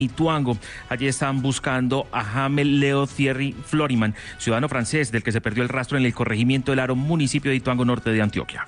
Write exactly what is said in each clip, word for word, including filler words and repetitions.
Ituango. Allí están buscando a Jamel Leo Thierry Floriman, ciudadano francés del que se perdió el rastro en el corregimiento del Aro, municipio de Ituango, norte de Antioquia.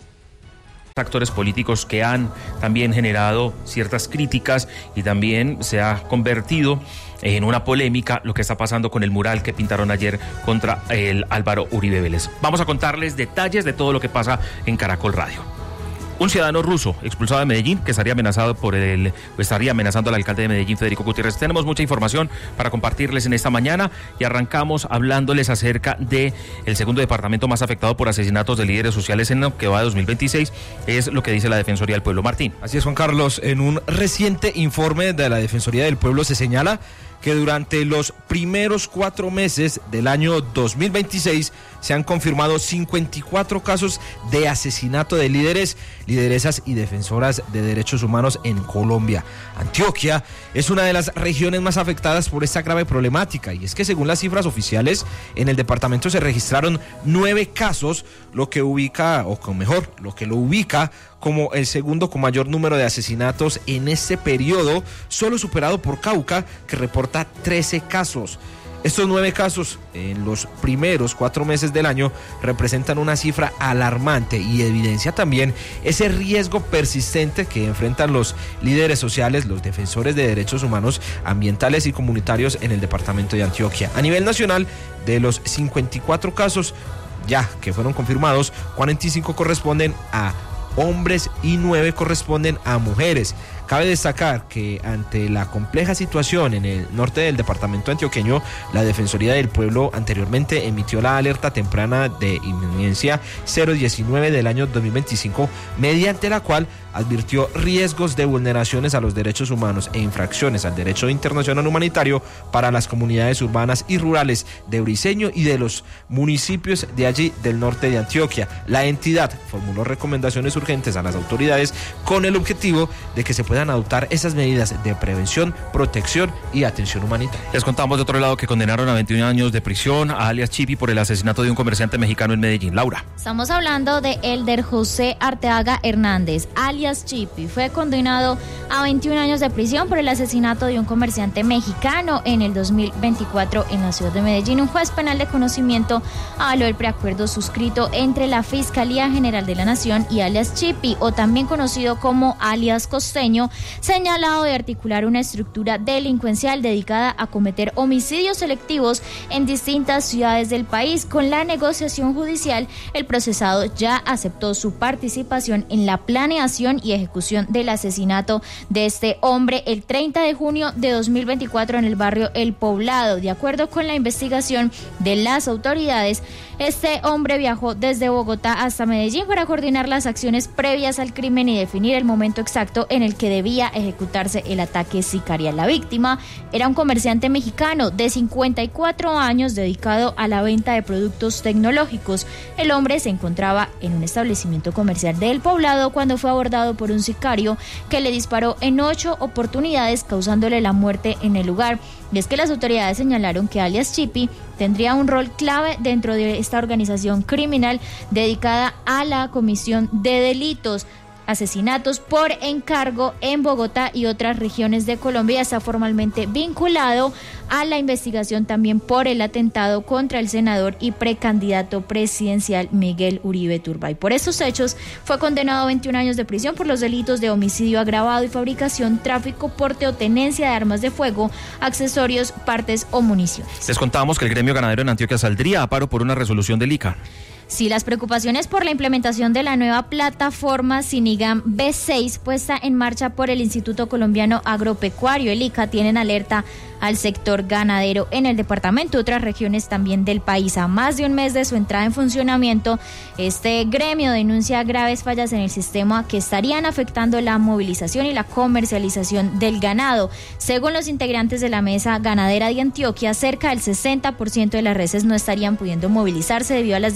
Actores políticos que han también generado ciertas críticas y también se ha convertido en una polémica lo que está pasando con el mural que pintaron ayer contra el Álvaro Uribe Vélez. Vamos a contarles detalles de todo lo que pasa en Caracol Radio. Un ciudadano ruso expulsado de Medellín que estaría amenazado por el estaría amenazando al alcalde de Medellín, Federico Gutiérrez. Tenemos mucha información para compartirles en esta mañana y arrancamos hablándoles acerca de el segundo departamento más afectado por asesinatos de líderes sociales en lo que va de dos mil veintiséis. Es lo que dice la Defensoría del Pueblo. Martín. Así es, Juan Carlos. En un reciente informe de la Defensoría del Pueblo se señala que durante los primeros cuatro meses del año dos mil veintiséis se han confirmado cincuenta y cuatro casos de asesinato de líderes, lideresas y defensoras de derechos humanos en Colombia. Antioquia es una de las regiones más afectadas por esta grave problemática, y es que según las cifras oficiales, en el departamento se registraron nueve casos, lo que ubica, o mejor, lo que lo ubica como el segundo con mayor número de asesinatos en este periodo, solo superado por Cauca, que reporta trece casos. Estos nueve casos en los primeros cuatro meses del año representan una cifra alarmante y evidencia también ese riesgo persistente que enfrentan los líderes sociales, los defensores de derechos humanos, ambientales y comunitarios en el departamento de Antioquia. A nivel nacional, de los cincuenta y cuatro casos ya que fueron confirmados, cuarenta y cinco corresponden a hombres y nueve corresponden a mujeres. Cabe destacar que ante la compleja situación en el norte del departamento antioqueño, la Defensoría del Pueblo anteriormente emitió la alerta temprana de inminencia cero diecinueve del año dos mil veinticinco, mediante la cual advirtió riesgos de vulneraciones a los derechos humanos e infracciones al derecho internacional humanitario para las comunidades urbanas y rurales de Briceño y de los municipios de allí del norte de Antioquia. La entidad formuló recomendaciones urgentes a las autoridades con el objetivo de que se puedan adoptar esas medidas de prevención, protección y atención humanitaria. Les contamos de otro lado que condenaron a veintiún años de prisión a alias Chipi por el asesinato de un comerciante mexicano en Medellín. Laura. Estamos hablando de Elder José Arteaga Hernández, alias Chipi. Fue condenado a veintiún años de prisión por el asesinato de un comerciante mexicano en el dos mil veinticuatro en la ciudad de Medellín. Un juez penal de conocimiento avaló el preacuerdo suscrito entre la Fiscalía General de la Nación y alias Chipi, o también conocido como alias Costeño, señalado de articular una estructura delincuencial dedicada a cometer homicidios selectivos en distintas ciudades del país. Con la negociación judicial, el procesado ya aceptó su participación en la planeación y ejecución del asesinato de este hombre el treinta de junio de dos mil veinticuatro en el barrio El Poblado. De acuerdo con la investigación de las autoridades, este hombre viajó desde Bogotá hasta Medellín para coordinar las acciones previas al crimen y definir el momento exacto en el que debía ejecutarse el ataque sicarial. La víctima era un comerciante mexicano de cincuenta y cuatro años dedicado a la venta de productos tecnológicos. El hombre se encontraba en un establecimiento comercial de El Poblado cuando fue abordado por un sicario que le disparó en ocho oportunidades, causándole la muerte en el lugar. Y es que las autoridades señalaron que alias Chipi tendría un rol clave dentro de esta organización criminal dedicada a la comisión de delitos, asesinatos por encargo en Bogotá y otras regiones de Colombia. Está formalmente vinculado a la investigación también por el atentado contra el senador y precandidato presidencial Miguel Uribe Turbay. Por estos hechos fue condenado a veintiún años de prisión por los delitos de homicidio agravado y fabricación, tráfico, porte o tenencia de armas de fuego, accesorios, partes o municiones. Les contamos que el gremio ganadero en Antioquia saldría a paro por una resolución del I C A. Sí, las preocupaciones por la implementación de la nueva plataforma Sinigam B seis puesta en marcha por el Instituto Colombiano Agropecuario, el I C A, tienen alerta al sector ganadero en el departamento y otras regiones también del país. A más de un mes de su entrada en funcionamiento, este gremio denuncia graves fallas en el sistema que estarían afectando la movilización y la comercialización del ganado. Según los integrantes de la mesa ganadera de Antioquia, cerca del sesenta por ciento de las reses no estarían pudiendo movilizarse debido a las dificultades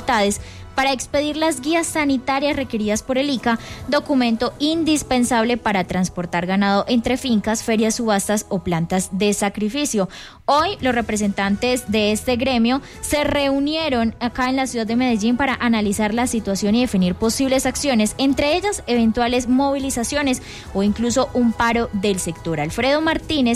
facultades para expedir las guías sanitarias requeridas por el I C A, documento indispensable para transportar ganado entre fincas, ferias, subastas o plantas de sacrificio. Hoy los representantes de este gremio se reunieron acá en la ciudad de Medellín para analizar la situación y definir posibles acciones, entre ellas eventuales movilizaciones o incluso un paro del sector. Alfredo Martínez